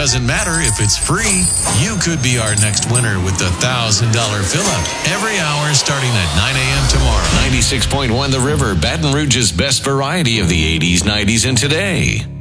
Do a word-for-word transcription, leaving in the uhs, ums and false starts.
doesn't matter if it's free. You could be our next winner with the one thousand dollars fill-up every hour starting at nine a.m. tomorrow. ninety-six point one The River, Baton Rouge's best variety of the eighties, nineties, and today.